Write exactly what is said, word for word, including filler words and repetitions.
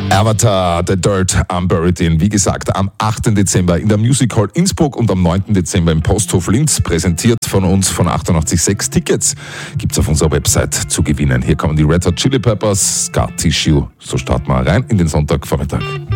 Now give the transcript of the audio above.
Avatar, The Dirt, Unburied In. Wie gesagt, am achten Dezember in der Music Hall Innsbruck und am neunten Dezember im Posthof Linz. Präsentiert von uns von achtundachtzig Komma sechs. Tickets gibt's auf unserer Website zu gewinnen. Hier kommen die Red Hot Chili Peppers, Scar Tissue. So starten wir rein in den Sonntagvormittag.